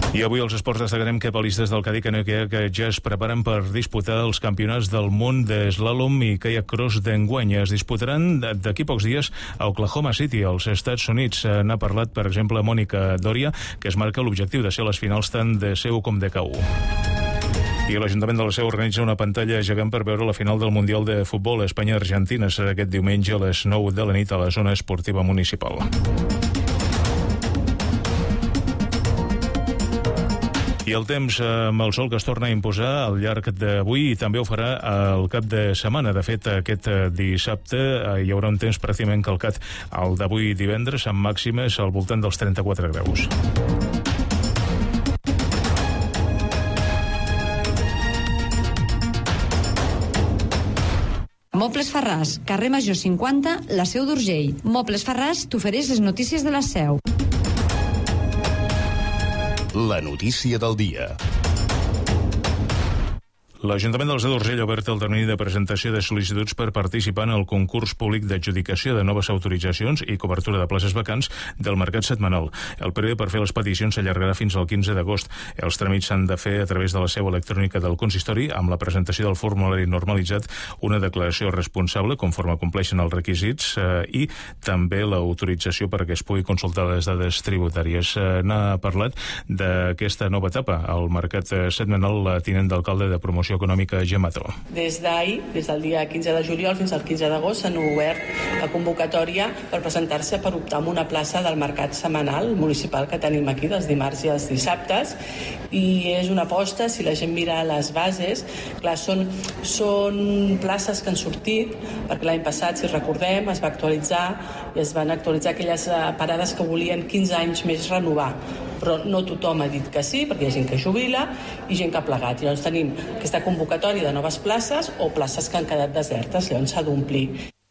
I avui als esports destacarem que palistes del Cadí que ja es preparen per disputar els campionats del món d'eslàlom i kayak cross d'enguany. Es disputaran d'aquí pocs dies a Oklahoma City, als Estats Units. N'ha parlat, per exemple, Mònica Doria, que es marca l'objectiu de ser a les finals tant de Seu com de K1. I l'Ajuntament de la Seu organitza una pantalla gegant per veure la final del Mundial de Futbol Espanya-Argentina. Serà aquest diumenge a les 9 de la nit a la zona esportiva municipal. I el temps amb el sol que es torna a imposar al llarg d'avui i també ho farà al cap de setmana. De fet, aquest dissabte hi haurà un temps pràcticament calcat al d'avui divendres, amb màximes al voltant dels 34 graus. Mobles Farràs, carrer Major 50, la Seu d'Urgell. Mobles Farràs t'ofereix les notícies de la Seu. La notícia del dia. L'Ajuntament de la Seu d'Urgell ha obert el termini de presentació de sol·licituds per participar en el concurs públic d'adjudicació de noves autoritzacions i cobertura de places vacants del mercat setmanal. El període per fer les peticions s'allargarà fins al 15 d'agost. Els tràmits s'han de fer a través de la seu electrònica del consistori amb la presentació del formulari normalitzat, una declaració responsable conforme compleixen els requisits i també l'autorització perquè es pugui consultar les dades tributàries. N'ha parlat d'aquesta nova etapa al mercat setmanal la tinent d'alcalde de Promoció Econòmica Gemato. Des d'ahir, des del dia 15 de juliol fins al 15 d'agost, s'han obert la convocatòria per presentar-se per optar en una plaça del mercat setmanal municipal que tenim aquí, dels dimarts i els dissabtes, i és una aposta, si la gent mira les bases, clar, són places que han sortit, perquè l'any passat, si recordem, es va actualitzar i es van actualitzar aquelles parades que volien 15 anys més renovar, però no tothom ha dit que sí, perquè hi ha gent que jubila i gent que ha plegat. Llavors tenim aquesta convocatòria de noves places o places que han quedat desertes, llavors s'ha d'omplir.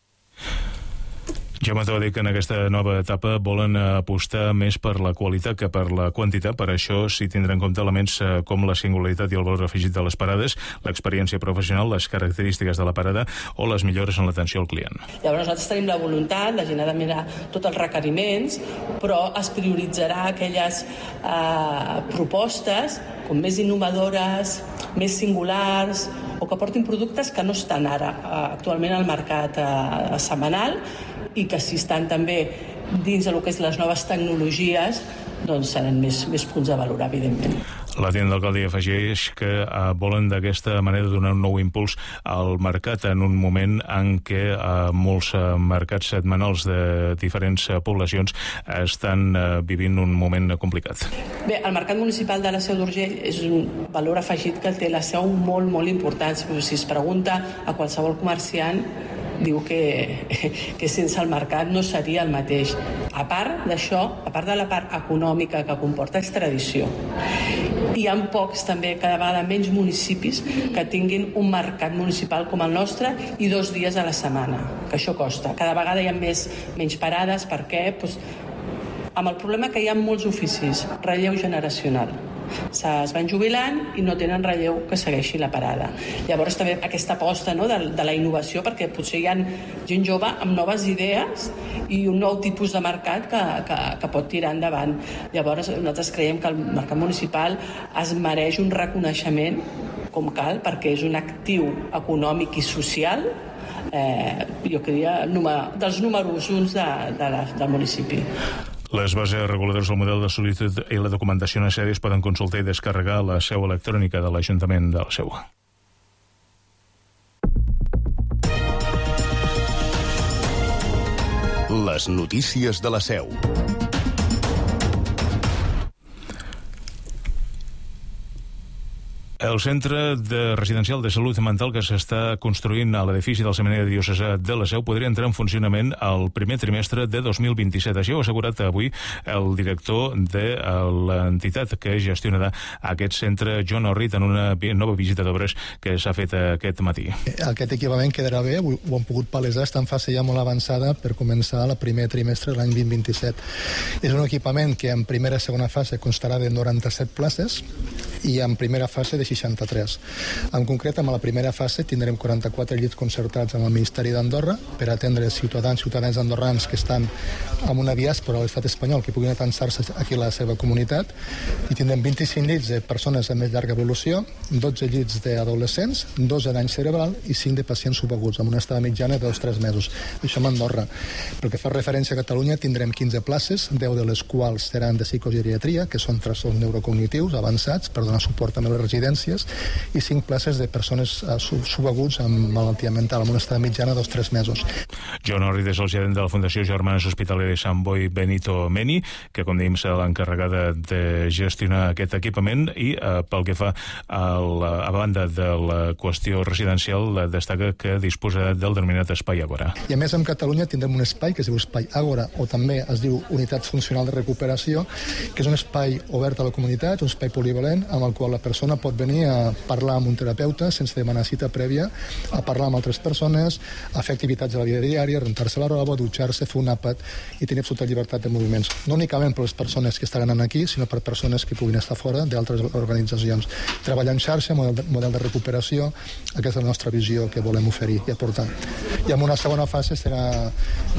Gemato va dir que en aquesta nova etapa volen apostar més per la qualitat que per la quantitat. Per això s'hi tindrà en compte elements com la singularitat i el valor afegit de les parades, l'experiència professional, les característiques de la parada o les millores en l'atenció al client. Llavors nosaltres tenim la voluntat, la gent ha de mirar tots els requeriments, però es prioritzarà aquelles propostes com més innovadores, més singulars o que portin productes que no estan ara actualment al mercat setmanal i que si estan també dins del que és les noves tecnologies, doncs seran més punts a valorar, evidentment. La tinent d'alcalde afegeix que volen d'aquesta manera donar un nou impuls al mercat en un moment en què molts mercats setmanals de diferents poblacions estan vivint un moment complicat. Bé, el mercat municipal de la Seu d'Urgell és un valor afegit que té la Seu molt, molt important. Si es pregunta a qualsevol comerciant, diu que sense el mercat no seria el mateix. A part d'això, a part de la part econòmica que comporta, és tradició. Hi ha pocs, també, cada vegada menys municipis que tinguin un mercat municipal com el nostre i 2 dies a la setmana, que això costa. Cada vegada hi ha menys parades, perquè amb el problema que hi ha molts oficis, relleu generacional. Es van jubilant i no tenen relleu que segueixi la parada. Llavors també aquesta aposta, no, de la innovació, perquè potser hi ha gent jove amb noves idees i un nou tipus de mercat que pot tirar endavant. Llavors nosaltres creiem que el mercat municipal es mereix un reconeixement com cal, perquè és un actiu econòmic i social, jo diria, dels números 1 del municipi. Les bases reguladores del model de sol·licitud i la documentació necessària es poden consultar i descarregar a la seu electrònica de l'Ajuntament de la Seu. Les notícies de la Seu. El centre residencial de salut mental que s'està construint a l'edifici del Seminari Diocesà de la Seu podria entrar en funcionament al primer trimestre de 2027. Així ho ha assegurat avui el director de l'entitat que gestionarà aquest centre, John Orrit, en una nova visita d'obres que s'ha fet aquest matí. Aquest equipament quedarà bé, ho hem pogut palesar, està en fase ja molt avançada per començar el primer trimestre de l'any 2027. És un equipament que en primera i segona fase constarà de 97 places i en primera fase de 63. En concret, amb la primera fase tindrem 44 llits concertats amb el Ministeri d'Andorra per atendre ciutadans andorrans que estan en una diàspora a l'estat espanyol que puguin atansar-se aquí a la seva comunitat, i tindrem 25 llits de persones amb més llarga evolució, 12 llits d'adolescents, 2 de dany cerebral i 5 de pacients subaguts, amb una estada mitjana de 2-3 mesos. Això amb Andorra. Pel que fa referència a Catalunya, tindrem 15 places, 10 de les quals seran de psicogeriatria, que són trastorns neurocognitius avançats per donar suport a les residències, i 5 places de persones subaguts amb malaltia mental, amb una estada mitjana de 2-3 mesos. Joan Orrit és el gerent de la Fundació Germanes Hospitaleres de Sant Boi Benito Meni, que, com dèiem, serà l'encarregada de gestionar aquest equipament, i pel que fa a banda de la qüestió residencial, destaca que disposa del denominat Espai Àgora. I a més, en Catalunya tindrem un espai que es diu Espai Àgora, o també es diu Unitat Funcional de Recuperació, que és un espai obert a la comunitat, un espai polivalent, amb el qual la persona pot venir a parlar amb un terapeuta sense demanar cita prèvia, a parlar amb altres persones, a fer activitats de la vida diària, rentar-se la roba, dutxar-se, fer un àpat i tenir absoluta llibertat de moviments. No únicament per les persones que estaran aquí, sinó per persones que puguin estar fora d'altres organitzacions. Treballar en xarxa, model de recuperació, aquesta és la nostra visió que volem oferir i aportar. I en una segona fase serà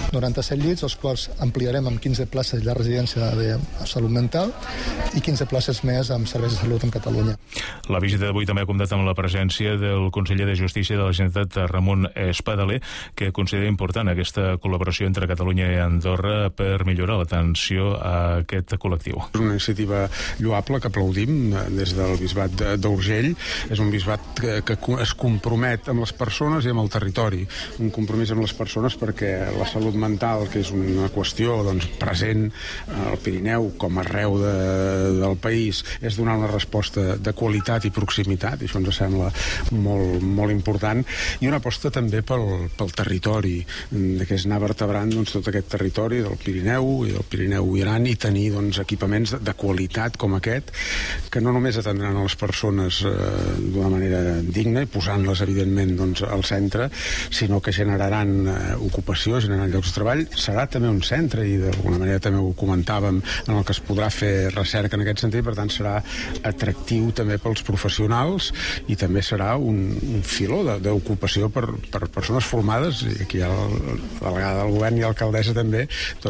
97 llits, els quals ampliarem amb 15 places de residència de salut mental i 15 places més amb serveis de salut en Catalunya. La visita d'avui també ha comptat amb la presència del conseller de Justícia de la Generalitat, Ramon Espadaler, que considera important aquesta col·laboració entre Catalunya i Andorra per millorar l'atenció a aquest col·lectiu. És una iniciativa lloable que aplaudim des del bisbat d'Urgell. És un bisbat que es compromet amb les persones i amb el territori. Un compromís amb les persones perquè la salut mental, que és una qüestió present al Pirineu com arreu del país, és donar una resposta de qualitat i proximitat, i això ens sembla molt, molt important, i una aposta també pel territori, que és anar vertebrant tot aquest territori del Pirineu i del Pirineu i Aran, i tenir equipaments de qualitat com aquest, que no només atendran a les persones d'una manera digna i posant-les evidentment al centre, sinó que generaran ocupació, generaran llocs de treball. Serà també un centre, i d'alguna manera també ho comentàvem, en el que es podrà fer recerca en aquest sentit, per tant serà atractiu també pels professionals i també serà un filó d'ocupació per persones formades, i aquí hi ha la delegada del govern i l'alcaldessa també,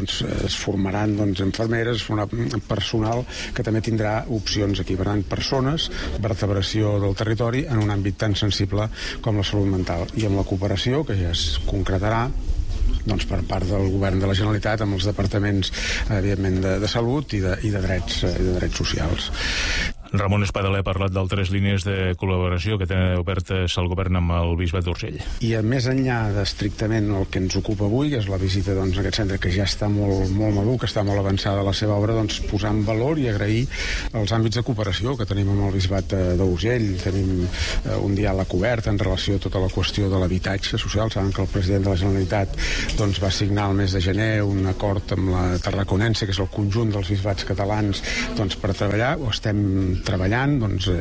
es formaran infermeres, personal que també tindrà opcions aquí. Per tant, persones, vertebració del territori en un àmbit tan sensible com la salut mental, i amb la cooperació que ja es concretarà per part del govern de la Generalitat amb els departaments, evidentment, de salut i de drets socials. Ramon Espadaler ha parlat d'altres línies de col·laboració que tenen obertes el govern amb el bisbat d'Urgell. I més enllà d'estrictament el que ens ocupa avui, que és la visita a aquest centre que ja està molt, molt madur, que està molt avançada la seva obra, posar en valor i agrair els àmbits de cooperació que tenim amb el bisbat d'Urgell. Tenim un diàleg obert en relació a tota la qüestió de l'habitatge social. Saben que el president de la Generalitat va signar el mes de gener un acord amb la Tarraconense, que és el conjunt dels bisbats catalans, per treballar. Ho estem treballant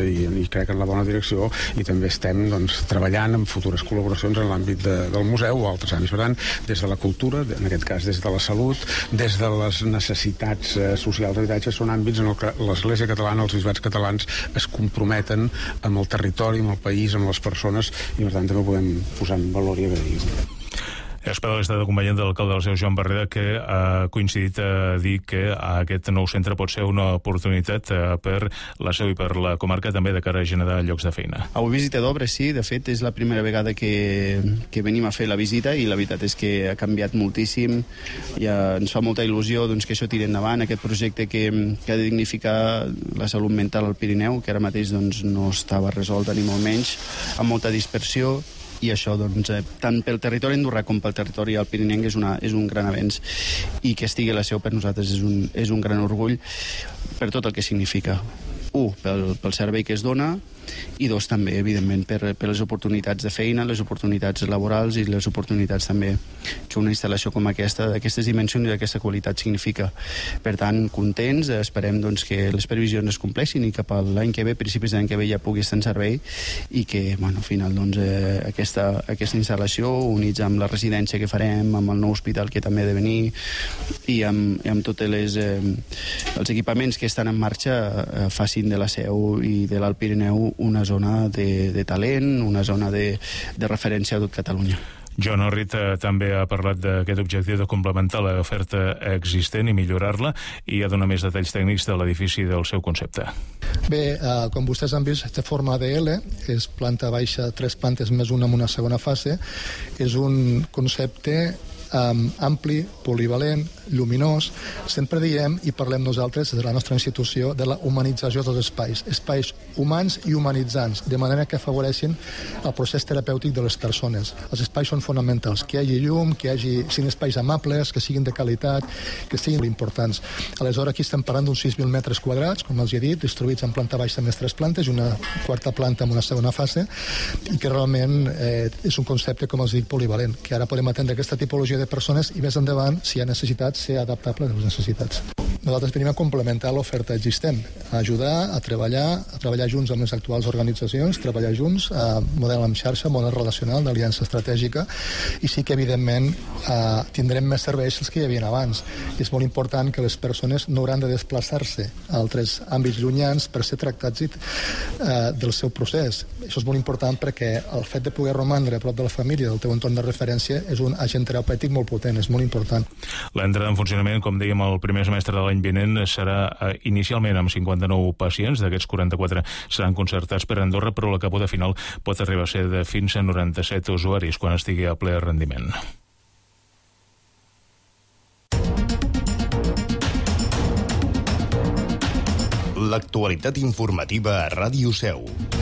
i crec que en la bona direcció, i també estem treballant en futures col·laboracions en l'àmbit del museu o altres àmbits. Per tant, des de la cultura, en aquest cas des de la salut, des de les necessitats socials d'habitatge, són àmbits en què l'Església catalana, els bisbats catalans es comprometen amb el territori, amb el país, amb les persones, i per tant també podem posar en valor i agrair. Espadaler està acompanyant de l'alcalde del seu, Joan Barreda, que ha coincidit a dir que aquest nou centre pot ser una oportunitat per la seu i per la comarca, també de cara a generar llocs de feina. Avui visita d'obres, sí, de fet és la primera vegada que venim a fer la visita, i la veritat és que ha canviat moltíssim, i ens fa molta il·lusió que això tiri endavant, aquest projecte que ha de dignificar la salut mental al Pirineu, que ara mateix no estava resolta ni molt menys, amb molta dispersió, i això tant pel territori andorrà com pel territori al Pirinenc és un gran avenç, i que estigui a la seu per nosaltres és un gran orgull per tot el que significa. Pel servei que es dona, i dos, també, evidentment, per les oportunitats de feina, les oportunitats laborals i les oportunitats també que una instal·lació com aquesta, d'aquestes dimensions i d'aquesta qualitat, significa. Per tant, contents, esperem que les previsions es compleixin i cap a l'any que ve, principis de l'any que ve, ja pugui estar en servei, i que, al final, aquesta instal·lació, units amb la residència que farem, amb el nou hospital que també ha de venir, i amb tots els equipaments que estan en marxa, faci fessin de la Seu i de l'Alt Pirineu una zona de talent, una zona de referència a tot Catalunya. Joan Orrit també ha parlat d'aquest objectiu de complementar l'oferta existent i millorar-la, i ha donat més detalls tècnics de l'edifici del seu concepte. Bé, com vostès han vist, té forma de L, és planta baixa, 3 plantes més una en una segona fase. És un concepte ampli, polivalent, lluminós. Sempre diem i parlem nosaltres des de la nostra institució de la humanització dels espais humans i humanitzants, de manera que afavoreixin el procés terapèutic de les persones. Els espais són fonamentals, que hi hagi llum, que siguin espais amables, que siguin de qualitat, que siguin importants. Aleshores, aquí estem parlant d'uns 6.000 metres quadrats, com els he dit, distribuïts en planta baixa més 3 plantes i una quarta planta amb una segona fase, i que realment és un concepte, com els dic, polivalent, que ara podem atendre aquesta tipologia de persones i més endavant, si hi ha necessitats, ser adaptable a les necessitats. Nosaltres venim a complementar l'oferta existent, a ajudar, a treballar junts amb les actuals organitzacions, treballar junts, model en xarxa, model relacional, d'aliança estratègica, i sí que, evidentment, tindrem més serveis els que hi havia abans. I és molt important que les persones no hauran de desplaçar-se a altres àmbits llunyans per ser tractats del seu procés. Això és molt important perquè el fet de poder romandre a prop de la família, del teu entorn de referència, és un agent terapèutic molt potent, és molt important. L'entrada en funcionament, com dèiem, el primer semestre de l'any vinent serà inicialment amb 59 pacients. D'aquests, 44 seran concertats per Andorra, però la cabuda final pot arribar a ser de fins a 97 usuaris quan estigui a ple rendiment. L'actualitat informativa a Ràdio Seu.